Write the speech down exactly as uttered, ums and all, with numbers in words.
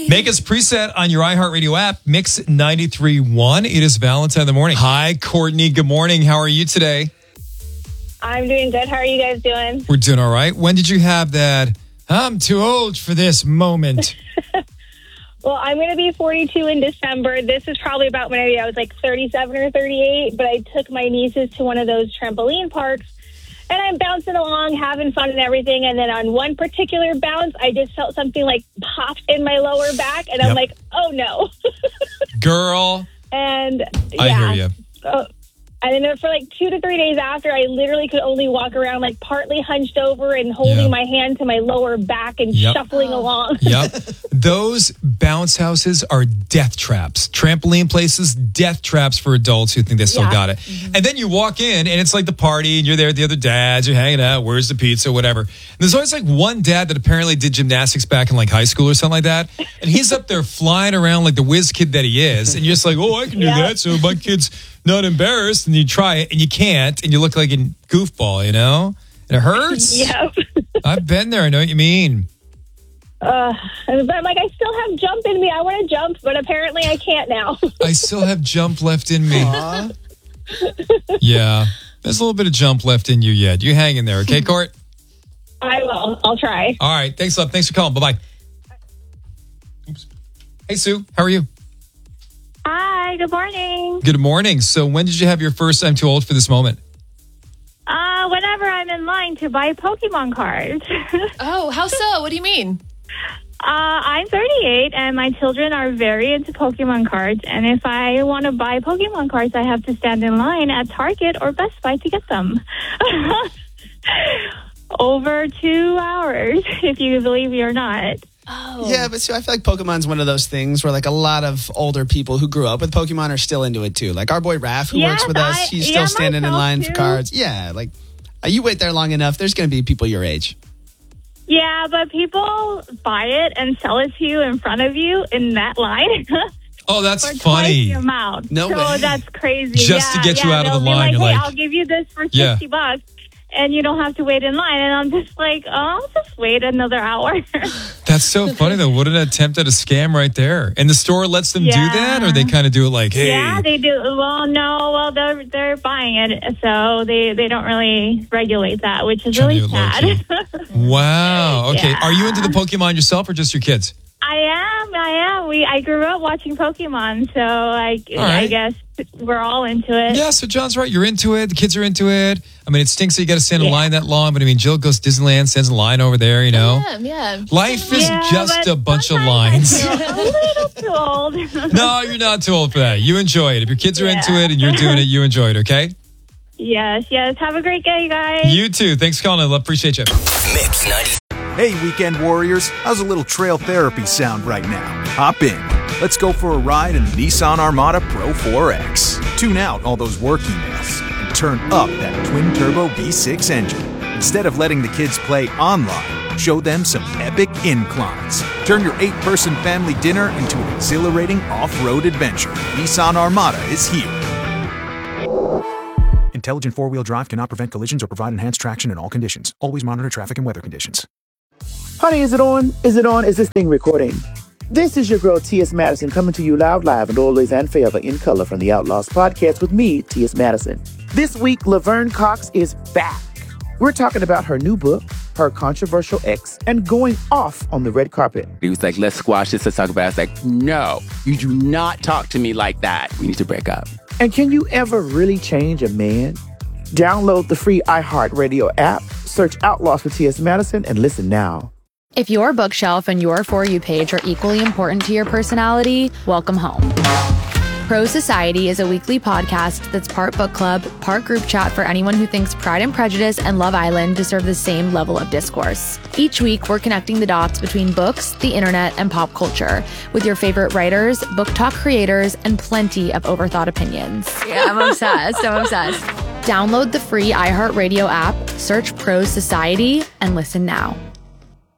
Make us preset on your iHeartRadio app, Mix ninety-three point one. It is Valentine in the morning. Hi, Courtney. Good morning. How are you today? I'm doing good. How are you guys doing? We're doing all right. When did you have that, I'm too old for this moment? Well, I'm going to be forty-two in December. This is probably about when I was like thirty-seven or thirty-eight, but I took my nieces to one of those trampoline parks, and I'm bouncing along, having fun and everything, and then on one particular bounce, I just felt something like popped in my lower back, and Yep. I'm like, oh no. Girl, And yeah. I hear you. Uh, and then for like two to three days after, I literally could only walk around like partly hunched over and holding Yeah. my hand to my lower back and Yep. shuffling along. Yep. Those bounce houses are death traps. Trampoline places, death traps for adults who think they still Yeah. got it. And then you walk in and it's like the party and you're there with the other dads, you're hanging out, where's the pizza, whatever. And there's always like one dad that apparently did gymnastics back in like high school or something like that. And he's up there flying around like the whiz kid that he is. And you're just like, oh, I can do Yeah. that. So my kid's not embarrassed. And you try it and you can't. And you look like a goofball, you know? And it hurts. Yeah. I've been there. I know what you mean. Uh, but I'm like, I still have jump in me. I want to jump, but apparently I can't now. I still have jump left in me. Yeah. There's a little bit of jump left in you yet. You hang in there, okay, Court? I will. I'll try. All right. Thanks, love. Thanks for calling. Bye-bye. Oops. Hey, Sue. How are you? Hi, good morning. Good morning. So when did you have your first I'm too old for this moment? Uh, whenever I'm in line to buy Pokemon cards. Oh, how so? What do you mean? Uh, I'm thirty-eight, and my children are very into Pokemon cards. And if I want to buy Pokemon cards, I have to stand in line at Target or Best Buy to get them. Over two hours, if you believe me or not. Oh. Yeah, but so I feel like Pokemon's one of those things where like a lot of older people who grew up with Pokemon are still into it too. Like our boy Raph, who Yes, works with us, I- he's yeah, still standing in myself, line for too. cards. Yeah, like uh, you wait there long enough, there's going to be people your age. Yeah, but people buy it and sell it to you in front of you in that line. Oh, that's For twice funny. the amount. No so way. that's crazy. Just to Yeah, get you yeah, out of the they'll be line, Like, you're hey, like- I'll give you this for Yeah. sixty bucks, and you don't have to wait in line. And I'm just like, oh, I'll just wait another hour. That's so funny, though. What an attempt at a scam right there. And the store lets them do Yeah. that? Or they kind of do it like, hey. Yeah, they do. Well, no, well, they're they're buying it, so they they don't really regulate that, which is Trying to really do it sad. Wow. Okay. Yeah. Are you into the Pokemon yourself or just your kids? I am, I am. We I grew up watching Pokemon, so I All I right. guess we're all into it. Yeah, so John's right. You're into it. The kids are into it. I mean, it stinks that you got to stand in Yeah. line that long, but I mean, Jill goes to Disneyland, stands in line over there, you know? Yeah, yeah. Life is Yeah, just but a bunch of sometimes lines. I feel a little too old. No, you're not too old for that. You enjoy it. If your kids are Yeah. into it and you're doing it, you enjoy it, okay? Yes, yes. Have a great day, you guys. You too. Thanks for calling. I appreciate you. Mix ninety. Hey, weekend warriors, how's a little trail therapy sound right now? Hop in. Let's go for a ride in the Nissan Armada Pro four X. Tune out all those work emails and turn up that twin-turbo V six engine. Instead of letting the kids play online, show them some epic inclines. Turn your eight-person family dinner into an exhilarating off-road adventure. Nissan Armada is here. Intelligent four-wheel drive cannot prevent collisions or provide enhanced traction in all conditions. Always monitor traffic and weather conditions. Honey, is it on? Is it on? Is this thing recording? This is your girl, T S. Madison, coming to you loud, live, and always and forever in color from the Outlaws podcast with me, T S. Madison. This week, Laverne Cox is back. We're talking about her new book, her controversial ex, and going off on the red carpet. He was like, let's squash this, let's talk about it. I was like, no, you do not talk to me like that. We need to break up. And can you ever really change a man? Download the free iHeartRadio app, search Outlaws for T S. Madison, and listen now. If your bookshelf and your For You page are equally important to your personality, welcome home. Pro Society is a weekly podcast that's part book club, part group chat for anyone who thinks Pride and Prejudice and Love Island deserve the same level of discourse. Each week, we're connecting the dots between books, the internet, and pop culture with your favorite writers, book talk creators, and plenty of overthought opinions. Yeah, I'm obsessed. I'm obsessed. Download the free iHeartRadio app, search Pro Society, and listen now.